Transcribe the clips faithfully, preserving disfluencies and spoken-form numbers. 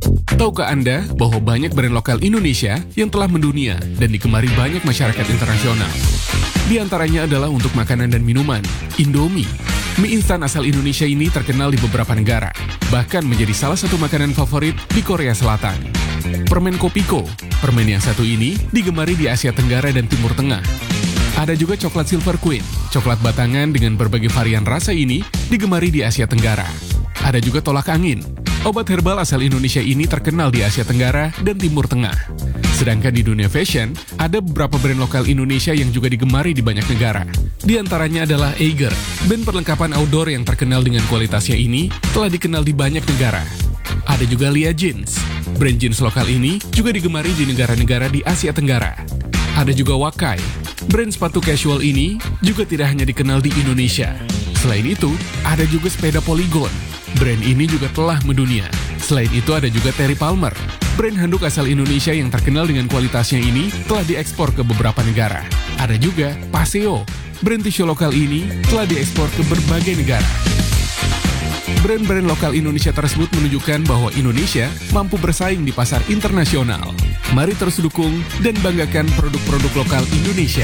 Tahukah Anda bahwa banyak brand lokal Indonesia yang telah mendunia dan digemari banyak masyarakat internasional? Di antaranya adalah untuk makanan dan minuman, Indomie. Mie instan asal Indonesia ini terkenal di beberapa negara, bahkan menjadi salah satu makanan favorit di Korea Selatan. Permen Kopiko, permen yang satu ini digemari di Asia Tenggara dan Timur Tengah. Ada juga coklat Silver Queen, coklat batangan dengan berbagai varian rasa ini digemari di Asia Tenggara. Ada juga tolak angin, obat herbal asal Indonesia ini terkenal di Asia Tenggara dan Timur Tengah. Sedangkan di dunia fashion, ada beberapa brand lokal Indonesia yang juga digemari di banyak negara. Di antaranya adalah Eiger, brand perlengkapan outdoor yang terkenal dengan kualitasnya ini telah dikenal di banyak negara. Ada juga Lia Jeans, brand jeans lokal ini juga digemari di negara-negara di Asia Tenggara. Ada juga Wakai, brand sepatu casual ini juga tidak hanya dikenal di Indonesia. Selain itu, ada juga sepeda Polygon, brand ini juga telah mendunia. Selain itu ada juga Terry Palmer, brand handuk asal Indonesia yang terkenal dengan kualitasnya ini telah diekspor ke beberapa negara. Ada juga Paseo, brand tisu lokal ini telah diekspor ke berbagai negara. Brand-brand lokal Indonesia tersebut menunjukkan bahwa Indonesia mampu bersaing di pasar internasional. Mari terus dukung dan banggakan produk-produk lokal Indonesia.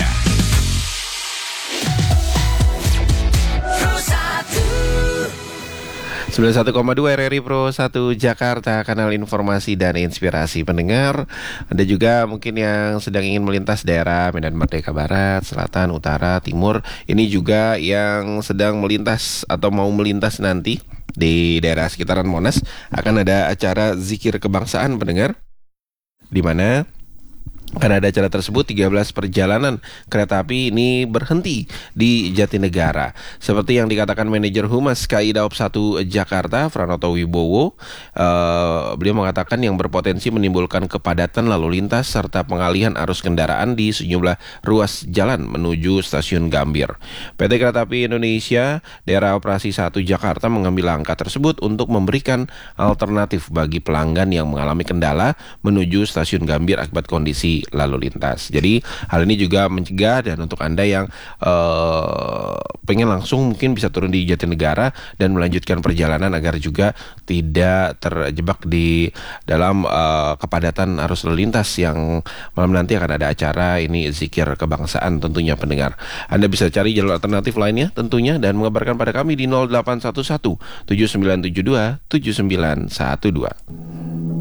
sembilan puluh satu koma dua R R I Pro satu Jakarta, kanal informasi dan inspirasi pendengar. Ada juga mungkin yang sedang ingin melintas daerah Medan Merdeka Barat, Selatan, Utara, Timur. Ini juga yang sedang melintas atau mau melintas nanti di daerah sekitaran Monas. Akan ada acara zikir kebangsaan pendengar, di mana karena ada acara tersebut, tiga belas perjalanan kereta api ini berhenti di Jatinegara. Seperti yang dikatakan manajer Humas K I Daop satu Jakarta, Pranoto Wibowo, uh, beliau mengatakan yang berpotensi menimbulkan kepadatan lalu lintas serta pengalihan arus kendaraan di sejumlah ruas jalan menuju stasiun Gambir. P T Kereta Api Indonesia Daerah Operasi satu Jakarta mengambil langkah tersebut untuk memberikan alternatif bagi pelanggan yang mengalami kendala menuju stasiun Gambir akibat kondisi lalu lintas. Jadi hal ini juga mencegah, dan untuk Anda yang uh, pengen langsung mungkin bisa turun di Jatinegara dan melanjutkan perjalanan agar juga tidak terjebak di dalam uh, kepadatan arus lalu lintas yang malam nanti akan ada acara ini zikir kebangsaan tentunya pendengar. Anda bisa cari jalur alternatif lainnya tentunya dan mengabarkan pada kami di nol delapan satu satu tujuh sembilan tujuh dua tujuh sembilan satu dua.